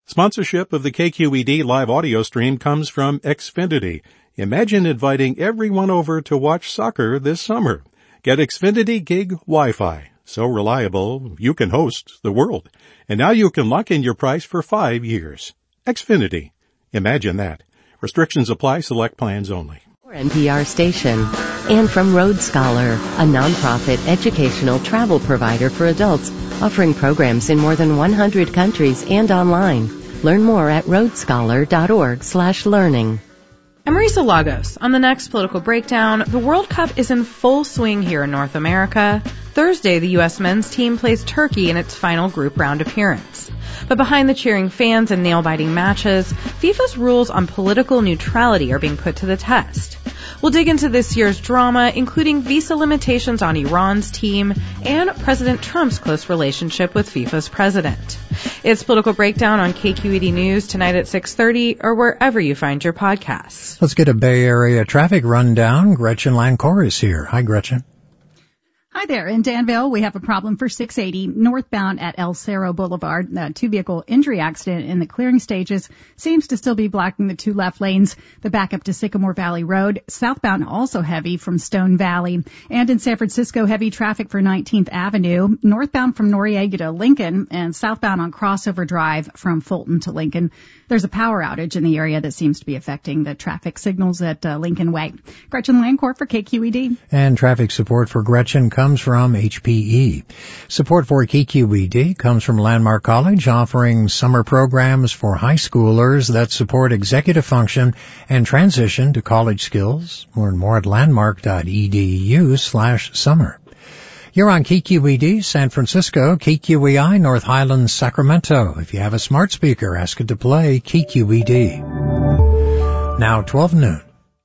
Sponsorship of the KQED live audio stream comes from Xfinity. Imagine inviting everyone over to watch soccer this summer. Get Xfinity Gig Wi-Fi. So reliable, you can host the world. And now you can lock in your price for 5 years. Xfinity. Imagine that. Restrictions apply. Select plans only. NPR station. And from Road Scholar, a nonprofit educational travel provider for adults, offering programs in more than 100 countries and online. Learn more at roadscholar.org/learning. I'm Marisa Lagos. On the next Political Breakdown, the World Cup is in full swing here in North America. Thursday, the U.S. men's team plays Turkey in its final group round appearance. But behind the cheering fans and nail-biting matches, FIFA's rules on political neutrality are being put to the test. We'll dig into this year's drama, including visa limitations on Iran's team and President Trump's close relationship with FIFA's president. It's Political Breakdown on KQED News tonight at 6:30 or wherever you find your podcasts. Let's get a Bay Area traffic rundown. Gretchen Lancor is here. Hi, Gretchen. Hi there. In Danville, we have a problem for 680 northbound at El Cerro Boulevard. A two-vehicle injury accident in the clearing stages seems to still be blocking the two left lanes. The backup to Sycamore Valley Road. Southbound also heavy from Stone Valley. And in San Francisco, heavy traffic for 19th Avenue. Northbound from Noriega to Lincoln and southbound on Crossover Drive from Fulton to Lincoln. There's a power outage in the area that seems to be affecting the traffic signals at Lincoln Way. Gretchen Lancor for KQED. And traffic support for Gretchen comes from HPE. Support for KQED comes from Landmark College, offering summer programs for high schoolers that support executive function and transition to college skills. Learn more at landmark.edu/summer. You're on KQED San Francisco, KQEI North Highlands, Sacramento. If you have a smart speaker, ask it to play KQED. Now 12 noon.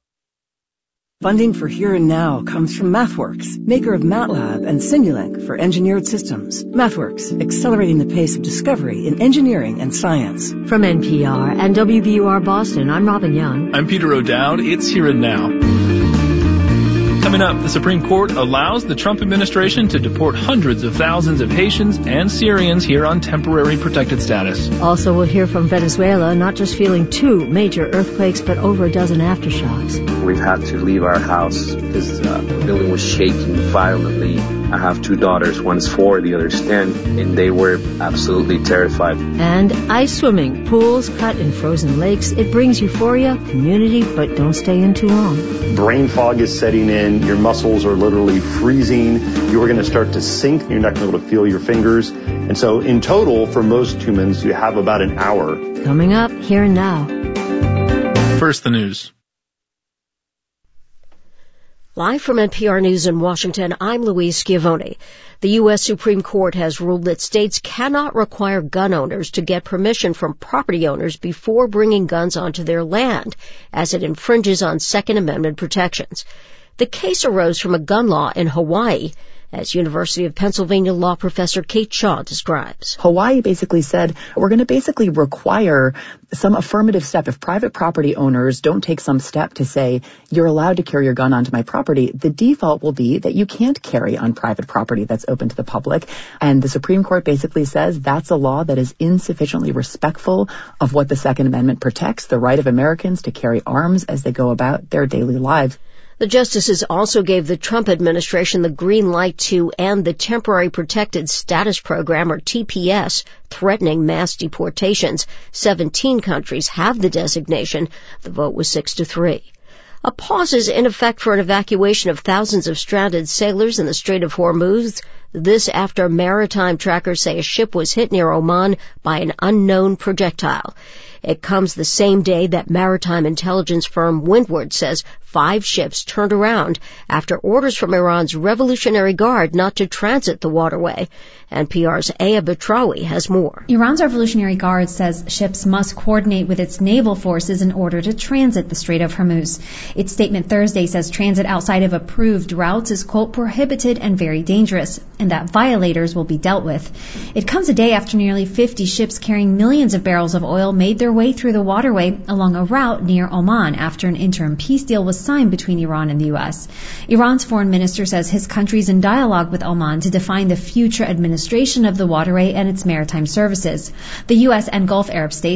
Funding for Here and Now comes from MathWorks, maker of MATLAB and Simulink for engineered systems. MathWorks, accelerating the pace of discovery in engineering and science. From NPR and WBUR Boston, I'm Robin Young. I'm Peter O'Dowd. It's Here and Now. Coming up, the Supreme Court allows the Trump administration to deport hundreds of thousands of Haitians and Syrians here on temporary protected status. Also, we'll hear from Venezuela, not just feeling 2 major earthquakes, but over a dozen aftershocks. We've had to leave our house because the building was shaking violently. I have 2 daughters, one's 4, the other's 10, and they were absolutely terrified. And ice swimming, pools cut in frozen lakes. It brings euphoria, community, but don't stay in too long. Brain fog is setting in. Your muscles are literally freezing. You're going to start to sink. You're not going to be able to feel your fingers. And so in total, for most humans, you have about an hour. Coming up, Here and Now. First, the news. Live from NPR News in Washington, I'm Louise Schiavone. The U.S. Supreme Court has ruled that states cannot require gun owners to get permission from property owners before bringing guns onto their land, as it infringes on Second Amendment protections. The case arose from a gun law in Hawaii, as University of Pennsylvania law professor Kate Shaw describes. Hawaii basically said, we're going to basically require some affirmative step. If private property owners don't take some step to say, you're allowed to carry your gun onto my property, the default will be that you can't carry on private property that's open to the public. And the Supreme Court basically says that's a law that is insufficiently respectful of what the Second Amendment protects, the right of Americans to carry arms as they go about their daily lives. The justices also gave the Trump administration the green light to end the Temporary Protected Status Program, or TPS, threatening mass deportations. 17 countries have the designation. The vote was 6-3. A pause is in effect for an evacuation of thousands of stranded sailors in the Strait of Hormuz. This after maritime trackers say a ship was hit near Oman by an unknown projectile. It comes the same day that maritime intelligence firm Windward says 5 ships turned around after orders from Iran's Revolutionary Guard not to transit the waterway. NPR's Aya Batrawi has more. Iran's Revolutionary Guard says ships must coordinate with its naval forces in order to transit the Strait of Hormuz. Its statement Thursday says transit outside of approved routes is, quote, prohibited and very dangerous, and that violators will be dealt with. It comes a day after nearly 50 ships carrying millions of barrels of oil made their way through the waterway along a route near Oman after an interim peace deal was signed between Iran and the U.S. Iran's foreign minister says his country is in dialogue with Oman to define the future administration of the waterway and its maritime services. The U.S. and Gulf Arab states